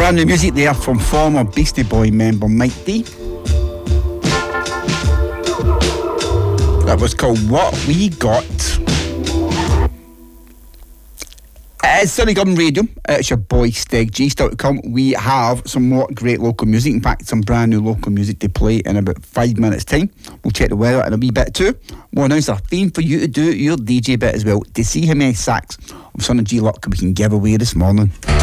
Brand new music there from former Beastie Boy member Mike D. That was called What We Got. It's Sunny Gun Radio. It's your boy Steg G. Still to come, we have some more great local music. In fact, some brand new local music to play in about 5 minutes' time. We'll check the weather in a wee bit too. We'll announce a theme for you to do your DJ bit as well, to see how many sacks of Son of G Luck we can give away this morning.